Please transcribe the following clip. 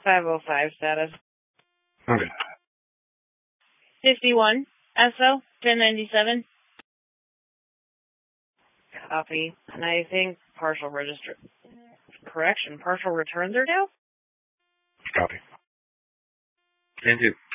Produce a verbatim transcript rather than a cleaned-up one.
five oh five status. Okay. fifty-one, S O, ten ninety-seven. Copy. And I think partial register... Correction, partial returns are due? Copy. ten two.